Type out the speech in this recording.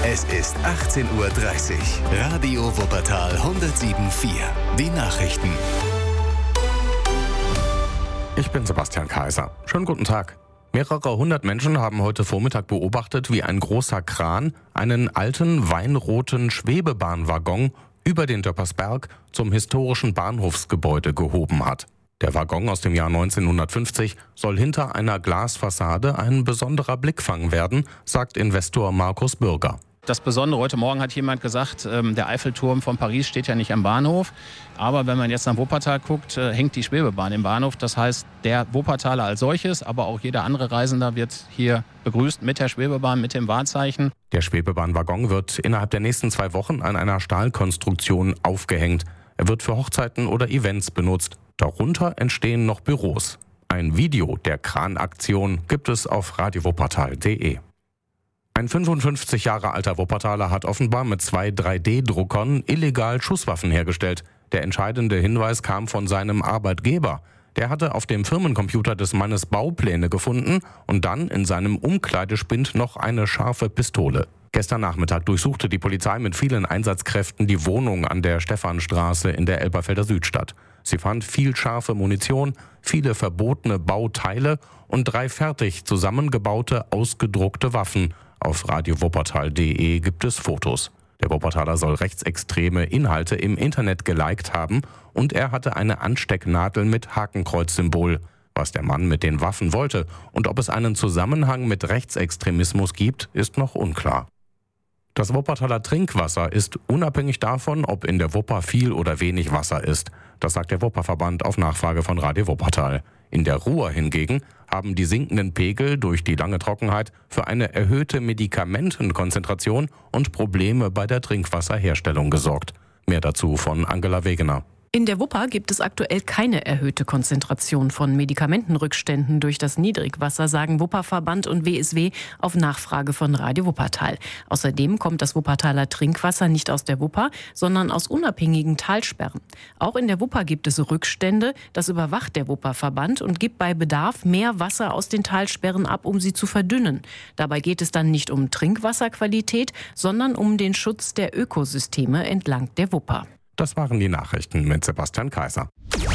Es ist 18:30 Uhr. Radio Wuppertal 107.4. Die Nachrichten. Ich bin Sebastian Kaiser. Schönen guten Tag. Mehrere hundert Menschen haben heute Vormittag beobachtet, wie ein großer Kran einen alten weinroten Schwebebahnwaggon über den Döppersberg zum historischen Bahnhofsgebäude gehoben hat. Der Waggon aus dem Jahr 1950 soll hinter einer Glasfassade ein besonderer Blickfang werden, sagt Investor Markus Bürger. Das Besondere, heute Morgen hat jemand gesagt, der Eiffelturm von Paris steht ja nicht am Bahnhof. Aber wenn man jetzt nach Wuppertal guckt, hängt die Schwebebahn im Bahnhof. Das heißt, der Wuppertaler als solches, aber auch jeder andere Reisender wird hier begrüßt mit der Schwebebahn, mit dem Wahrzeichen. Der Schwebebahnwaggon wird innerhalb der nächsten 2 Wochen an einer Stahlkonstruktion aufgehängt. Er wird für Hochzeiten oder Events benutzt. Darunter entstehen noch Büros. Ein Video der Kranaktion gibt es auf radiowuppertal.de. Ein 55 Jahre alter Wuppertaler hat offenbar mit 2 3D-Druckern illegal Schusswaffen hergestellt. Der entscheidende Hinweis kam von seinem Arbeitgeber. Der hatte auf dem Firmencomputer des Mannes Baupläne gefunden und dann in seinem Umkleidespind noch eine scharfe Pistole. Gestern Nachmittag durchsuchte die Polizei mit vielen Einsatzkräften die Wohnung an der Stephanstraße in der Elberfelder Südstadt. Sie fand viel scharfe Munition, viele verbotene Bauteile und 3 fertig zusammengebaute, ausgedruckte Waffen. Auf radiowuppertal.de gibt es Fotos. Der Wuppertaler soll rechtsextreme Inhalte im Internet geliked haben und er hatte eine Anstecknadel mit Hakenkreuzsymbol. Was der Mann mit den Waffen wollte und ob es einen Zusammenhang mit Rechtsextremismus gibt, ist noch unklar. Das Wuppertaler Trinkwasser ist unabhängig davon, ob in der Wupper viel oder wenig Wasser ist. Das sagt der Wupperverband auf Nachfrage von Radio Wuppertal. In der Ruhr hingegen haben die sinkenden Pegel durch die lange Trockenheit für eine erhöhte Medikamentenkonzentration und Probleme bei der Trinkwasserherstellung gesorgt. Mehr dazu von Angela Wegener. In der Wupper gibt es aktuell keine erhöhte Konzentration von Medikamentenrückständen durch das Niedrigwasser, sagen Wupperverband und WSW auf Nachfrage von Radio Wuppertal. Außerdem kommt das Wuppertaler Trinkwasser nicht aus der Wupper, sondern aus unabhängigen Talsperren. Auch in der Wupper gibt es Rückstände, das überwacht der Wupperverband und gibt bei Bedarf mehr Wasser aus den Talsperren ab, um sie zu verdünnen. Dabei geht es dann nicht um Trinkwasserqualität, sondern um den Schutz der Ökosysteme entlang der Wupper. Das waren die Nachrichten mit Sebastian Kaiser.